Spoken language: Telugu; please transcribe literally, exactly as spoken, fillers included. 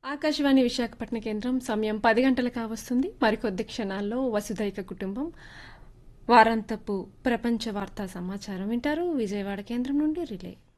ఆకాశవాణి విశాఖపట్నం కేంద్రం సమయం పది గంటలు కావస్తుంది. మరికొద్ది క్షణాల్లో వసుధైక కుటుంబం వారాంతపు ప్రపంచ వార్తా సమాచారం వింటారు. విజయవాడ కేంద్రం నుండి రిలే.